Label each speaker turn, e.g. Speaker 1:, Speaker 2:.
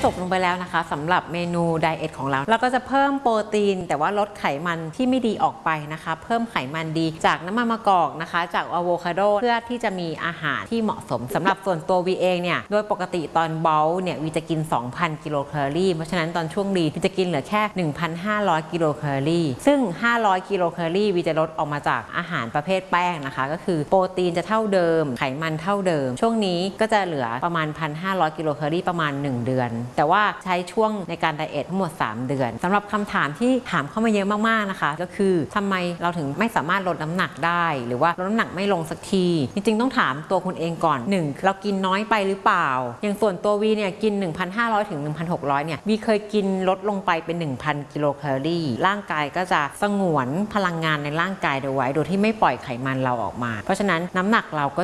Speaker 1: บลงไปแล้วนะคะสำหรับเมนูไดเอทของเราก็จะเพิ่มโปรตีนแต่ว่าลดไขมันที่ไม่ดีออกไปนะคะเพิ่มไขมันดีจากน้ำมันมะกอกนะคะจากอะโวคาโดเพื่อที่จะมีอาหารที่เหมาะสมสำหรับส่วนตัววีเองเนี่ยโดยปกติตอนเบลเนี่ยวีจะกิน 2,000 กิโลแคลอรี่เพราะฉะนั้นตอนช่วงลีนวีจะกินเหลือแค่ 1,500 กิโลแคลอรี่ซึ่ง500 กิโลแคลอรี่วีจะลดออกมาจากอาหารประเภทแป้งนะคะก็คือโปรตีนจะเท่าเดิมไขมันเท่าเดิมช่วงนี้ก็จะเหลือประมาณ 1,500 กิโลแคลอรี่ประมาณ1เดือนแต่ว่าใช้ช่วงในการไดเอททั้งหมด3เดือนสำหรับคำถามที่ถามเข้ามาเยอะมากๆนะคะก็คือทำไมเราถึงไม่สามารถลดน้ำหนักได้หรือว่าลดน้ำหนักไม่ลงสักทีจริงๆต้องถามตัวคุณเองก่อน1เรากินน้อยไปหรือเปล่าอย่างส่วนตัววีเนี่ยกิน 1,500 ถึง 1,600 เนี่ยวีเคยกินลดลงไปเป็น 1,000 กิโลแคลอรี่ร่างกายก็จะสงวนพลังงานในร่างกายเอาไว้โดยที่ไม่ปล่อยไขมันเราออกมาเพราะฉะนั้นน้ำหนักเราก็